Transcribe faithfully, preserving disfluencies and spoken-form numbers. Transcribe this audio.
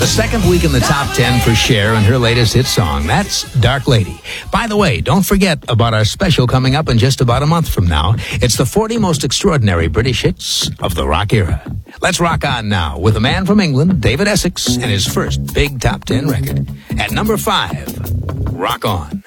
second week in the top ten for Cher and her latest hit song. That's Dark Lady. By the way, don't forget about our special coming up in just about a month from now. It's the forty most extraordinary British hits of the rock era. Let's rock on now with a man from England, David Essex, and his first big top ten record. At number five, Rock On.